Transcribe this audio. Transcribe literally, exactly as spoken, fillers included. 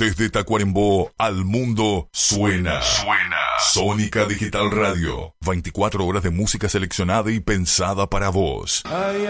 Desde Tacuarembó al mundo suena. Suena. Sónica Digital Radio. veinticuatro horas de música seleccionada y pensada para vos.